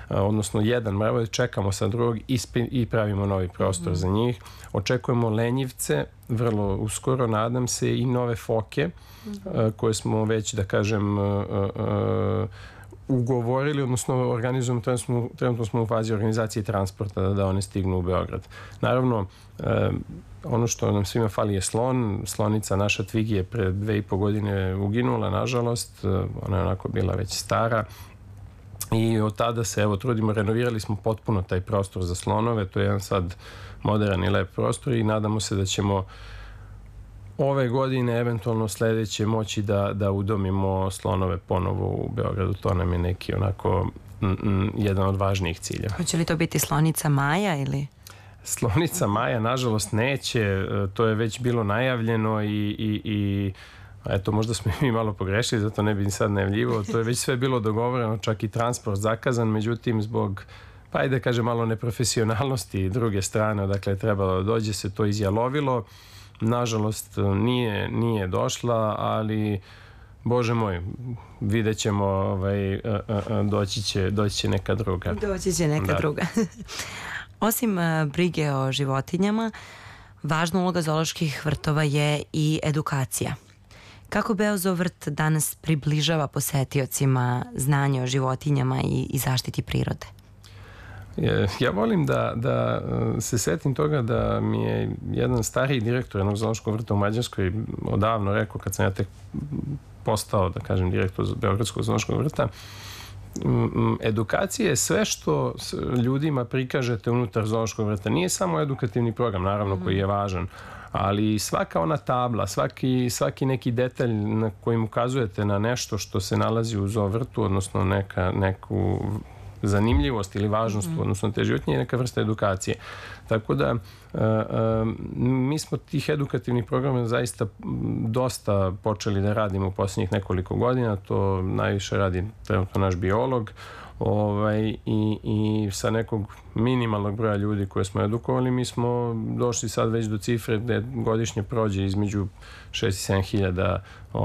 odnosno jedan mravoj, čekamo sa drugog i pravimo novi prostor za njih. Očekujemo lenjivce, vrlo uskoro, nadam se, i nove foke, koje smo već, da kažem, ugovorili, odnosno organizujemo, trenutno smo u fazi organizacije transporta da one stignu u Beograd. Naravno, ono što nam svima fali je slon. Slonica naša Tvigi je pre 2,5 godine uginula, nažalost. Ona je onako bila već stara. I od tada se, evo, trudimo, renovirali smo potpuno taj prostor za slonove. To je jedan sad modern i lep prostor i nadamo se da ćemo ove godine, eventualno sledeće, moći da udomimo slonove ponovo u Beogradu. To nam je neki onako jedan od važnijih ciljeva. Hoće li to biti slonica Maja ili? Slonica Maja, nažalost, neće. To je već bilo najavljeno i eto, možda smo mi malo pogrešili, zato ne bi sad najavljivo. To je već sve bilo dogovoreno, čak i transport zakazan, međutim, zbog, pa ajde kažem, malo neprofesionalnosti druge strane, dakle, trebalo da dođe, se to izjalovilo. Nažalost, nije došla, ali Bože moj, vidjet ćemo, doći će neka druga. Doći će neka druga. Osim brige o životinjama, važna uloga zooloških vrtova je i edukacija. Kako Beozovrt danas približava posetiocima znanje o životinjama i zaštiti prirode? Ja volim da se setim toga da mi je jedan stariji direktor jednog zoološkog vrta u Mađarskoj odavno rekao, kad sam ja tek postao, da kažem, direktor Beogradskog zoološkog vrta, edukacija je sve što ljudima prikažete unutar zoološkog vrta. Nije samo edukativni program, naravno, koji je važan, ali svaka ona tabla, svaki neki detalj na kojim ukazujete na nešto što se nalazi u zoovrtu, odnosno neku zanimljivost ili važnost, odnosno te životinje, je neka vrsta edukacije. Tako da mi smo tih edukativnih programa zaista dosta počeli da radimo u posljednjih nekoliko godina. To najviše radi trenutno naš biolog, i sa nekog minimalnog broja ljudi koje smo edukovali, mi smo došli sad već do cifre gde godišnje prođe između 6 i 7 hiljada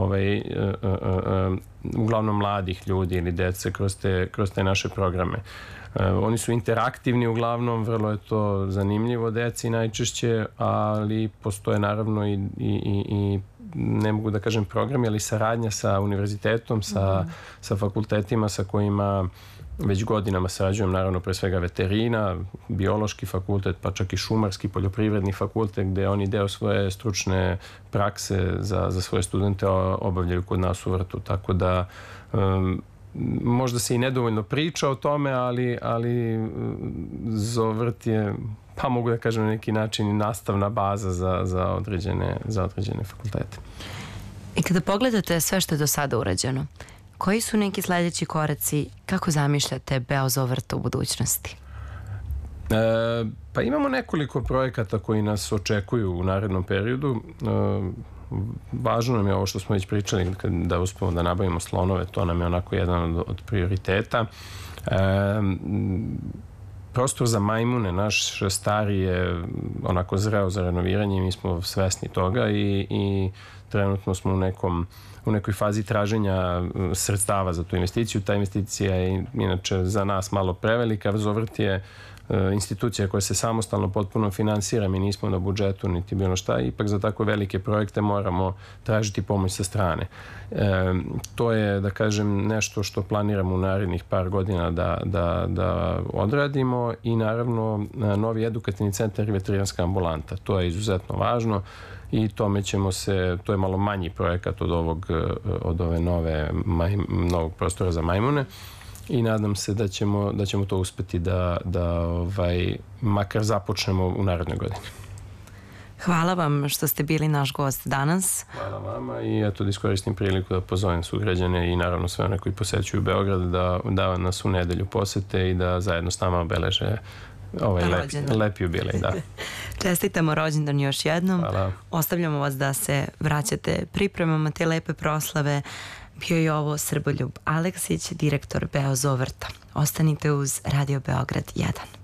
uglavnom mladih ljudi ili dece kroz te naše programe. Oni su interaktivni uglavnom, vrlo je to zanimljivo deci najčešće, ali postoje naravno i ne mogu da kažem programi, ali saradnja sa univerzitetom, sa fakultetima sa kojima već godinama sarađujem, naravno pre svega veterina, biološki fakultet, pa čak i šumarski, poljoprivredni fakultet, gde oni deo svoje stručne prakse za svoje studente obavljaju kod nas u vrtu, tako da možda se i nedovoljno priča o tome, ali zoovrt je, pa mogu da kažem na neki način, i nastavna baza za određene fakultete. I kada pogledate sve što je do sada urađeno, koji su neki sledeći koraci, kako zamišljate Beozovrt u budućnosti? Pa imamo nekoliko projekata koji nas očekuju u narednom periodu. Važno nam je ovo što smo već pričali, da uspemo da nabavimo slonove, to nam je onako jedan od prioriteta. Prostor za majmune, naš stari je onako zreo za renoviranje i mi smo svesni toga i trenutno smo u nekoj fazi traženja sredstava za tu investiciju. Ta investicija je inače za nas malo prevelika. Zovrt je institucija koja se samostalno potpuno finansira, mi nismo na budžetu niti bilo šta, ipak za tako velike projekte moramo tražiti pomoć sa strane. To je, da kažem, nešto što planiramo u narednih par godina da odradimo i naravno novi edukativni centar i veterinarska ambulanta. To je izuzetno važno i tome ćemo se, to je malo manji projekat od ove novog prostora za majmune. I nadam se da ćemo to uspeti da makar započnemo u narednoj godini. Hvala vam što ste bili naš gost danas. Hvala vama i eto da iskoristim priliku da pozovem sugrađane i naravno sve one koji posećuju Beograd da nas u nedelju posete i da zajedno s nama obeleže ovaj lep jubilej. Čestitamo rođendan još jednom. Hvala. Ostavljamo vas da se vraćate pripremama te lepe proslave. Bio je ovo Srboljub Aleksić, direktor Beozovrta. Ostanite uz Radio Beograd 1.